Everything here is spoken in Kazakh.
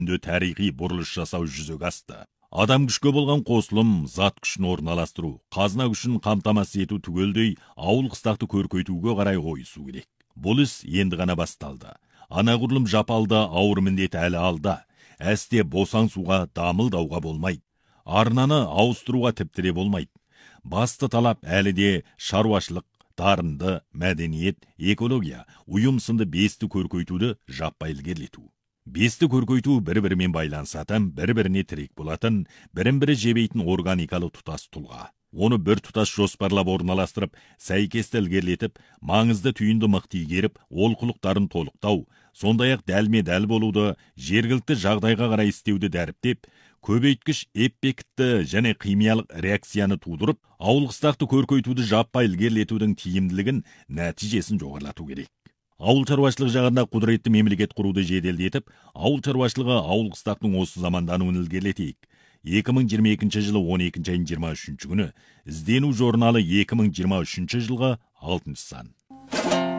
тарихи бұрылыш жасау жүзеге асты. Адам күшке болған қосылым, зат күшін орналастыру, қазына күшін қамтамасыз ету түгелдей ауыл қыстақты көркейтуге қарай ойысу керек. Бұл іс енді ғана басталды. Анағұрлым жапалды ауыр міндет әлі алда. Әсте босаң суға дамылдауға болмайды. Арнаны ауыстыруға тіпті де болмайды. Басты талап әлі де шаруашылық, дарынды, мәдениет, экология, ұйым сынды бесті көркейтуді жаппай ілгерілету. Бесті көркейту бір-бірімен байланысатын, бір-біріне тірек болатын, бірін-бірі жебейтін органикалы тұтас тұлға. Оны бір тұтас жоспарлап орналастырып, сәйкесті ілгерілетіп, маңызды түйінді мықты игеріп, олқылықтарын толықтау, сондай-ақ дәлме-дәл болуды, жергілікті жағдайға қарай істеуді дәріптеп, көбейткіш эппектті және химиялық реакцияны тудырып, ауыл қыстақты көркейтуді жаппай ілгерілетудің тиімділігін, нәтижесін жоғарлату керек. Ауыл шаруашылық жағында құдіретті мемлекет құруды жеделдетіп, ауыл шаруашылығы ауыл қыстақтың осы замандануын ілгерілетейік. 2022 жылы 12 айын 23 күні іздену журналы 2023 жылғы 6 сан.